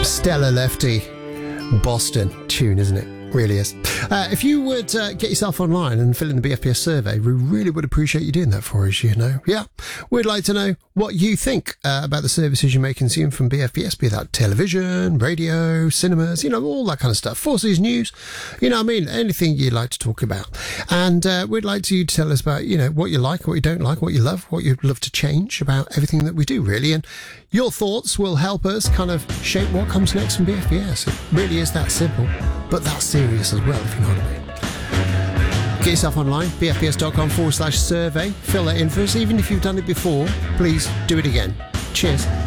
Stella Lefty. Boston tune, isn't it? Really is. If you would get yourself online and fill in the BFPS survey, we really would appreciate you doing that for us, you know. Yeah, we'd like to know what you think about the services you may consume from BFPS, be that television, radio, cinemas, you know, all that kind of stuff. Forces News, you know what I mean, anything you'd like to talk about. And we'd like you to tell us about, you know, what you like, what you don't like, what you love, what you'd love to change about everything that we do, really. And your thoughts will help us kind of shape what comes next from BFPS. It really is that simple, but that's serious as well, if you know what I mean. Get yourself online, bfps.com/survey. Fill that in for us. Even if you've done it before, please do it again. Cheers.